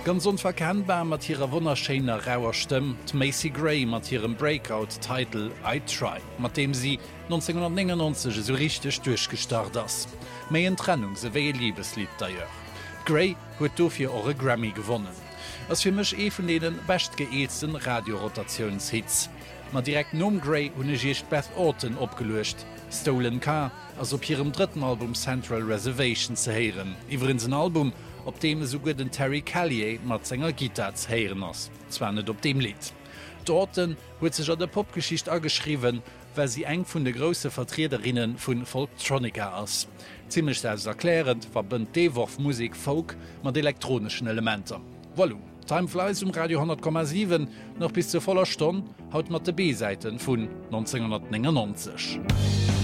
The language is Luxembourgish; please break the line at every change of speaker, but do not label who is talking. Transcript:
Ganz unverkennbar mat ihrer wunderschöner rauer Stimme, Macy Gray mat ihrem Breakout-Titel I Try, mat dem sie 1999 so richtig durchgestarrt ist. Mehr in Trennung se wie Liebeslied d'ailleurs. Gray huet dofir eure Grammy gewonnen. Es für mich von denen bestgeeelsten Radiorotationshits. Ma direkt nom Gray hun ich Beth Orton opgelöscht. Stolen Car, als op ihrem dritten Album Central Reservation zu hören. Übrigens ein Album, op dem sogar den Terry Callier mat Sänger Gitarre zu hören ist. Zwar nicht op dem Lied. Dorten huet sich an der Popgeschichte angeschrieben, weil sie eng vun de grosse Vertreterinnen vun Folktronica ass. Ziemlich selbsterklärend verbindt Dewurf Musik Folk mat elektronischen Elementen. Voilà. Timeflies Radio 10,7 noch bis zur voller Stunde haut mat de B-Seiten vun 1999.